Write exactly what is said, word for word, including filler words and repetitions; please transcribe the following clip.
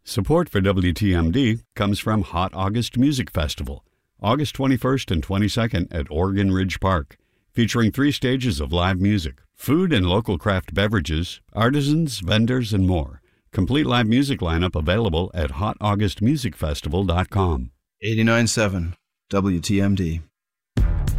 Support for W T M D comes from Hot August Music Festival, August twenty-first and twenty-second at Oregon Ridge Park, featuring three stages of live music, food and local craft beverages, artisans, vendors, and more. Complete live music lineup available at hot august music festival dot com. eighty-nine point seven W T M D.